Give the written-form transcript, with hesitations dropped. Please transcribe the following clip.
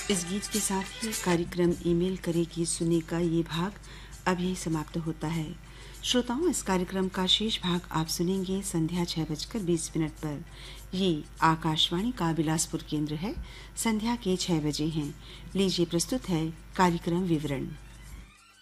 इस गीत के साथ ही कार्यक्रम ईमेल करेगी सुने का ये भाग अभी समाप्त होता है। श्रोताओं, इस कार्यक्रम का शेष भाग आप सुनेंगे संध्या 6:20 पर। ये आकाशवाणी का बिलासपुर केंद्र है। संध्या के 6 बजे हैं। लीजिए प्रस्तुत है कार्यक्रम विवरण।